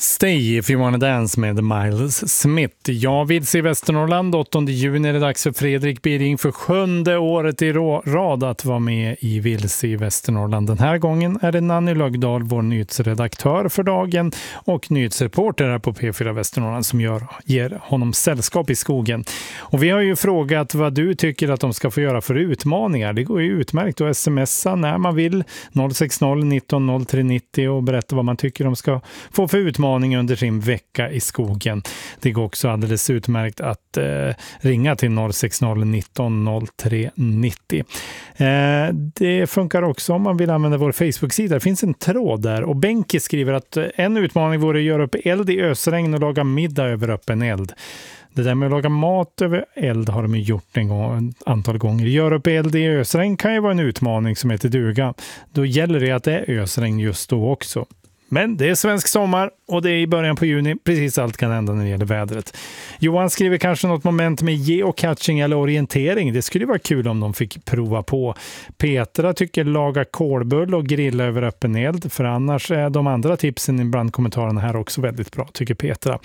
Stay if you wanna dance med Miles Smith. Jag vill se Västernorrland. 8 juni är det dags för Fredrik Bering för 7:e året i rad att vara med i Vilse i Västernorrland. Den här gången är det Nanny Lögdahl, vår nyhetsredaktör för dagen och nyhetsreporter här på P4 Västernorrland som ger honom sällskap i skogen. Och vi har ju frågat vad du tycker att de ska få göra för utmaningar. Det går ju utmärkt att smsa när man vill 060 19 03 90 och berätta vad man tycker de ska få för utmaningar under sin vecka i skogen. Det går också alldeles utmärkt att ringa till 060 19 03 90. Det funkar också om man vill använda vår Facebook-sida. Det finns en tråd där och Benke skriver att en utmaning vore att göra upp eld i ösregn och laga middag över öppen eld. Det där med att laga mat över eld har de gjort ett antal gånger. Göra upp eld i ösregn kan ju vara en utmaning som heter duga. Då gäller det att det är ösregn just då också. Men det är svensk sommar och det är i början på juni. Precis allt kan hända när det gäller vädret. Johan skriver kanske något moment med geocaching eller orientering. Det skulle vara kul om de fick prova på. Petra tycker laga kolbull och grilla över öppen eld. För annars är de andra tipsen ibland kommentarerna här också väldigt bra, tycker Petra.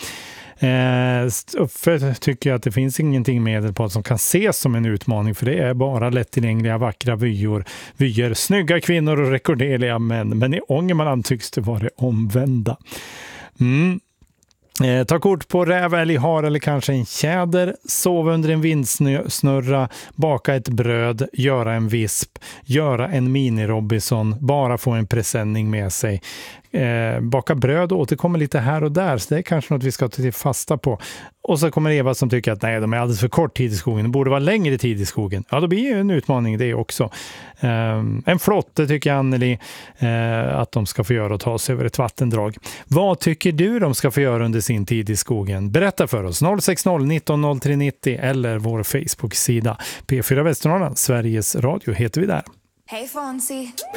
Uffe tycker att det finns ingenting med på som kan ses som en utmaning, för det är bara lättillgängliga vackra vyer, snygga kvinnor och rekorderliga män. Men i Ångermanland tycks det vara det omvända. Ta kort på räv, älg, har eller kanske en tjäder, sova under en vindsnurra, baka ett bröd, göra en visp, göra en mini-Robinson, bara få en presenning med sig. Baka bröd återkommer lite här och där, så det är kanske något vi ska ta till fasta på. Och så kommer Eva som tycker att nej, de är alldeles för kort tid i skogen, det borde vara längre tid i skogen. Ja, då blir ju en utmaning det också. En flotte tycker Anneli att de ska få göra och ta sig över ett vattendrag. Vad tycker du de ska få göra under sin tid i skogen? Berätta för oss, 060 19 03 90 eller vår Facebook-sida. P4 Västernorrland, Sveriges Radio heter vi där. Hey Fonzie.